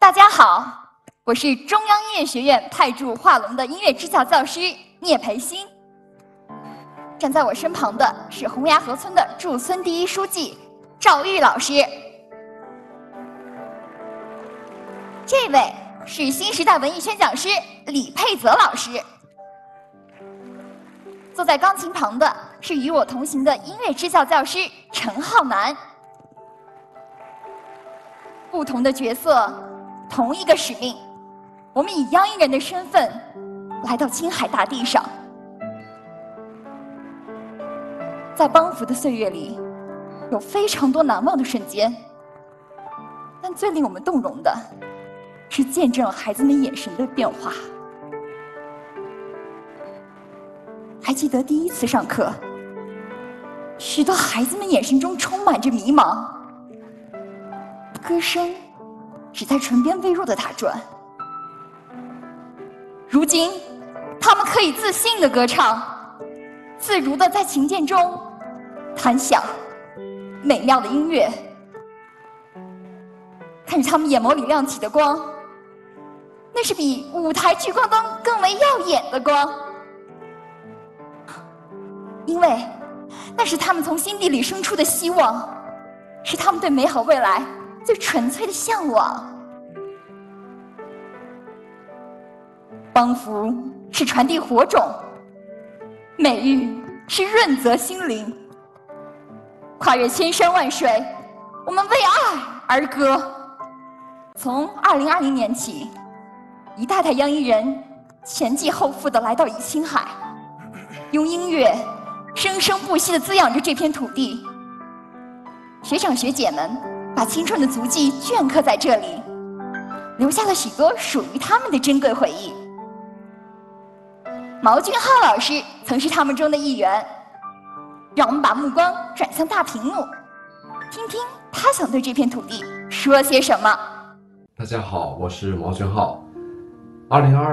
大家好，我是中央音乐学院派驻华龙的音乐支教教师聂培新。站在我身旁的是洪崖河村的驻村第一书记赵玉老师，这位是新时代文艺宣讲师李佩泽老师。坐在钢琴旁的是与我同行的音乐支教教师陈浩南。不同的角色，同一个使命，我们以央音人的身份来到青海大地上。在帮扶的岁月里，有非常多难忘的瞬间，但最令我们动容的是见证了孩子们眼神的变化。还记得第一次上课，许多孩子们眼神中充满着迷茫，歌声只在唇边微弱的打转。如今，他们可以自信地歌唱，自如地在琴键中弹响美妙的音乐。看着他们眼眸里亮起的光，那是比舞台聚光灯更为耀眼的光，因为那是他们从心底里生出的希望，是他们对美好未来最纯粹的向往。帮扶是传递火种，美育是润泽心灵。跨越千山万水，我们为爱而歌。从2020年起，一代代央音人前继后继地来到青海，用音乐生生不息地滋养着这片土地。学长学姐们把青春的足迹镌刻在这里，留下了许多属于他们的珍贵回忆。毛俊浩老师曾是他们中的一员，让我们把目光转向大屏幕，听听他想对这片土地说些什么。 大家好，我是毛俊浩。2022